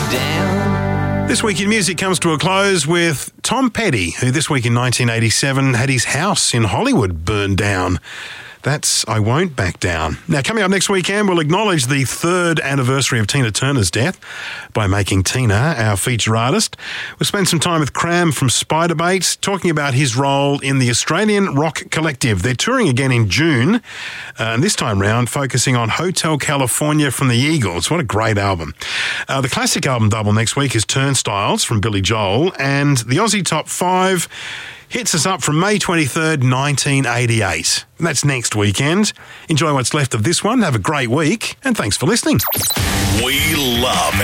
down. This week in music comes to a close with Tom Petty, who this week in 1987 had his house in Hollywood burned down. That's I Won't Back Down. Now, coming up next weekend, we'll acknowledge the 3rd anniversary of Tina Turner's death by making Tina our feature artist. We'll spend some time with Cram from Spiderbait, talking about his role in the Australian rock collective. They're touring again in June, and this time round focusing on Hotel California from the Eagles. What a great album. The classic album double next week is Turnstiles from Billy Joel, and the Aussie Top 5 hits us up from May 23rd, 1988. And that's next weekend. Enjoy what's left of this one. Have a great week, and thanks for listening. We love